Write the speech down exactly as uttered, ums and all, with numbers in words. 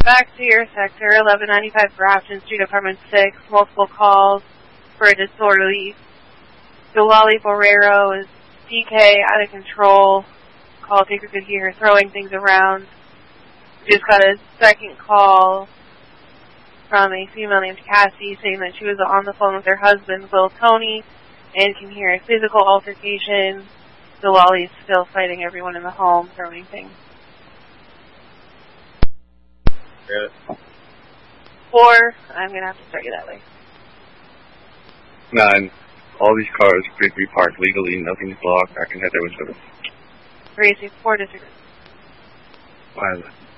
back to your sector, eleven ninety-five Grafton Street, apartment six, multiple calls for a disorderly. Dolali Borrero is D K, out of control. Call taker could hear her throwing things around. We just got a second call from a female named Cassie saying that she was on the phone with her husband, Will Tony, and can hear a physical altercation. Dolali's still fighting everyone in the home, throwing things. Good. Four, I'm going to have to start you that way. Nine, all these cars could be parked legally, nothing's blocked, I can head there with them. Three, four districts. Five.